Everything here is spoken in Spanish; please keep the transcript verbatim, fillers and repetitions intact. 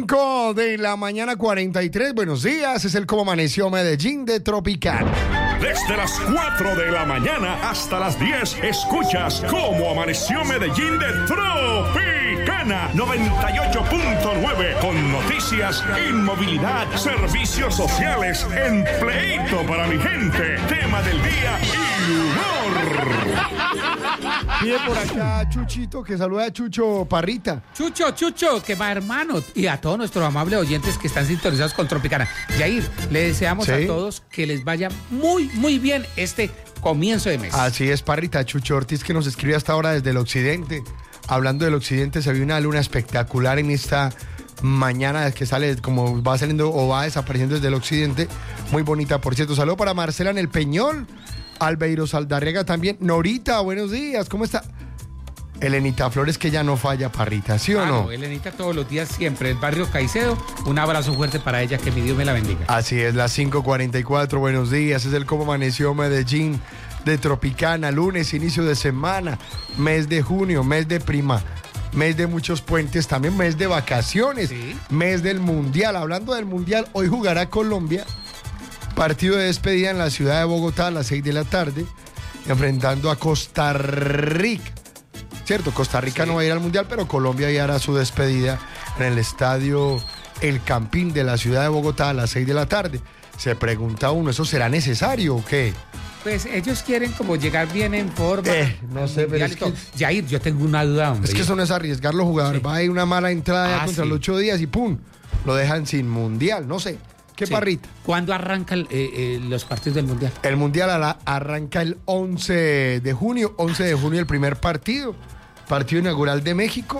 cinco de la mañana, cuarenta y tres. Buenos días, es el Cómo Amaneció Medellín de Tropical. Desde las cuatro de la mañana hasta las diez, escuchas Cómo Amaneció Medellín de Tropicana noventa y ocho punto nueve, con noticias, inmovilidad, servicios sociales, empleito para mi gente, tema del día y humor. Pide por acá Chuchito que saluda a Chucho Parrita. Chucho, Chucho, que va, hermano, y a todos nuestros amables oyentes que están sintonizados con Tropicana. Yair, le deseamos ¿Sí? a todos que les vaya muy, muy bien este comienzo de mes. Así es, Parrita. Chucho Ortiz, que nos escribe hasta ahora desde el occidente. Hablando del occidente, se vio una luna espectacular en esta mañana que sale, como va saliendo o va desapareciendo desde el occidente. Muy bonita, por cierto. Saludo para Marcela en el Peñol. Albeiro Saldarriaga también. Norita, buenos días, ¿cómo está? Elenita Flores, que ya no falla, Parrita, ¿sí o ah, no? no? Elenita todos los días, siempre, el barrio Caicedo. Un abrazo fuerte para ella, que mi Dios me la bendiga. Así es, las cinco cuarenta y cuatro, buenos días, es el Cómo Amaneció Medellín de Tropicana, lunes, inicio de semana, mes de junio, mes de prima, mes de muchos puentes, también mes de vacaciones, ¿Sí? mes del Mundial. Hablando del Mundial, hoy jugará Colombia, partido de despedida en la ciudad de Bogotá a las seis de la tarde, enfrentando a Costa Rica. Cierto, Costa Rica sí. no va a ir al Mundial, pero Colombia ya hará su despedida en el estadio El Campín de la ciudad de Bogotá a las seis de la tarde. Se pregunta uno, ¿eso será necesario o qué? Pues ellos quieren como llegar bien en forma. Eh, no sé, pero es que... Jair, yo tengo una duda, hombre. Es que eso no es arriesgar los jugadores. Sí. Va a ir una mala entrada ah, contra sí. los ocho días y ¡pum! Lo dejan sin Mundial, no sé. ¿Qué sí. Parrita? ¿Cuándo arrancan eh, eh, los partidos del Mundial? El Mundial arranca el once de junio. once de junio el primer partido. Partido inaugural de México.